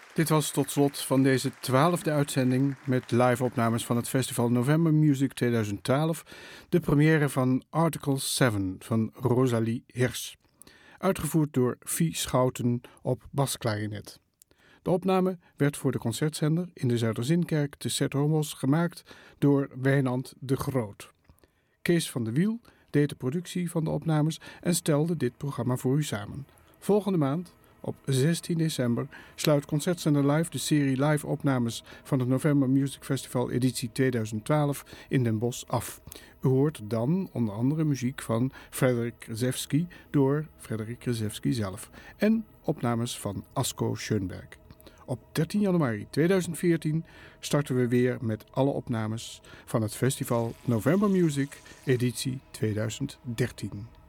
Dit was tot slot van deze 12e uitzending met live-opnames van het festival November Music 2012, de première van Article 7 van Rosalie Hirsch, uitgevoerd door Fie Schouten op basklarinet. De opname werd voor de concertzender in de Zuiderzinkerk te 's-Hertogenbosch gemaakt door Wijnand de Groot. Kees van de Wiel deed de productie van de opnames en stelde dit programma voor u samen. Volgende maand, op 16 december, sluit Concertzender Live de serie live-opnames van het November Music Festival editie 2012 in Den Bosch af. U hoort dan onder andere muziek van Frederik Rzewski door Frederik Rzewski zelf en opnames van Asko Schoenberg. Op 13 januari 2014 starten we weer met alle opnames van het festival November Music editie 2013.